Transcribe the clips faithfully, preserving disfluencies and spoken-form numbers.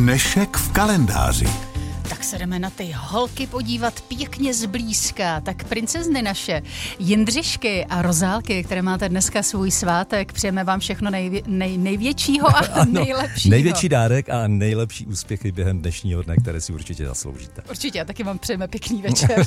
Dnešek v kalendáři. Tak se jdeme na ty holky podívat pěkně zblízka. Tak princezny naše, Jindřišky a Rozálky, které máte dneska svůj svátek, přejeme vám všechno nejvě, nej, největšího a ano, nejlepšího. Největší dárek a nejlepší úspěchy během dnešního dne, které si určitě zasloužíte. Určitě, a taky vám přejeme pěkný večer.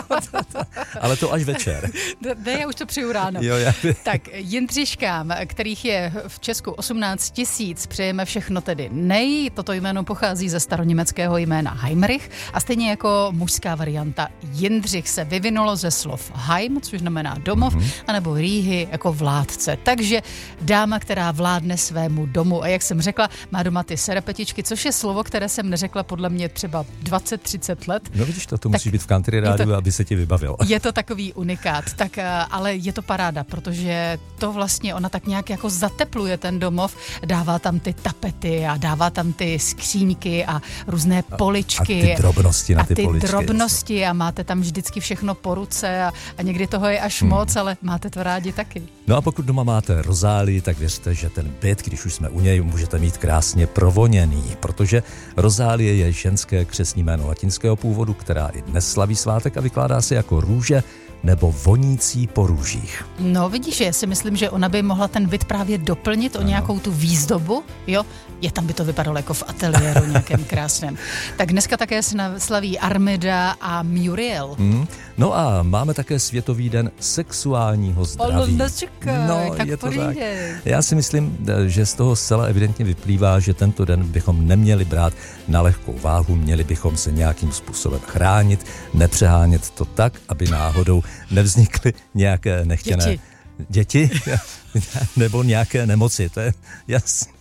Ale to až večer. Ne, já už to přeju ráno. Jo, já... Tak Jindřiškám, kterých je v Česku osmnáct tisíc, přejeme všechno tedy nej. Toto jméno pochází ze staroněmeckého jména Heimrich. A stejně jako mužská varianta Jindřich se vyvinulo ze slov Heim, což znamená domov, mm-hmm. anebo Rýhy jako vládce. Takže dáma, která vládne svému domu. A jak jsem řekla, má doma ty serepetičky, což je slovo, které jsem neřekla podle mě třeba dvacet třicet let. No vidíš to, to musí být v country rádiu, aby se ti vybavilo. Je to takový unikát, tak, ale je to paráda, protože to vlastně ona tak nějak jako zatepluje ten domov, dává tam ty tapety a dává tam ty skříňky a různé poličky. A ty drobnosti na a ty, ty poličky. drobnosti a máte tam vždycky všechno po ruce a, a někdy toho je až hmm. moc, ale máte to rádi taky. No a pokud doma máte rozálii, tak věřte, že ten byt, když už jsme u něj, můžete mít krásně provoněný, protože rozálie je ženské křestní jméno latinského původu, která i dnes slaví svátek a vykládá se jako růže nebo vonící po růžích. No vidíš, já si myslím, že ona by mohla ten byt právě doplnit o nějakou tu výzdobu, jo? Je tam by to vypadalo jako v ateliéru nějakém krásném. Tak dneska také slaví Armida a Muriel. Hmm. No a máme také Světový den sexuálního zdraví. Nečekaj, no, tak je to tak. Já si myslím, že z toho zcela evidentně vyplývá, že tento den bychom neměli brát na lehkou váhu, měli bychom se nějakým způsobem chránit, nepřehánět to tak, aby náhodou nevznikly nějaké nechtěné děti, děti nebo nějaké nemoci. To je jasné.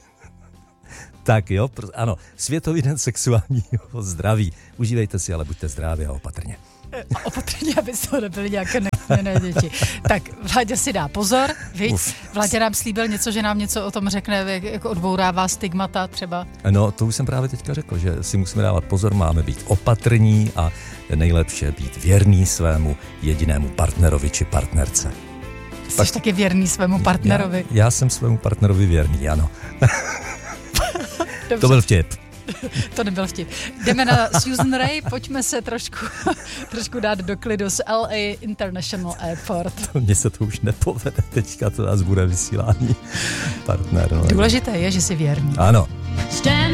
Tak jo, ano, Světový den sexuálního zdraví. Užívejte si, ale buďte zdraví a opatrně. A opatrně, aby z toho nebyly nějaké nechtěné děti. Tak Vláďa si dá pozor, viď? Vláďa nám slíbil něco, že nám něco o tom řekne, jak, jak odbourává stigmata třeba. No, to už jsem právě teďka řekl, že si musíme dávat pozor, máme být opatrní a nejlepší být věrný svému jedinému partnerovi či partnerce. Jsi tak, taky věrný svému partnerovi. Já, já jsem svému partnerovi věrný, ano. To byl vtip. To nebyl vtip. Jdeme na Susan Ray, pojďme se trošku, trošku dát do klidu z L A International Airport. Mně se to už nepovede teďka, to nás bude vysílání partner. No. Důležité je, že jsi věrný. Ano.